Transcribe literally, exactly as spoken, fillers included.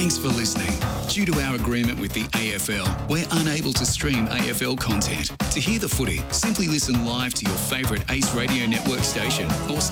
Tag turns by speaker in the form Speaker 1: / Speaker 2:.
Speaker 1: Thanks for listening. Due to our agreement with the A F L, we're unable to stream A F L content. To hear the footy, simply listen live to your favourite Ace Radio Network station or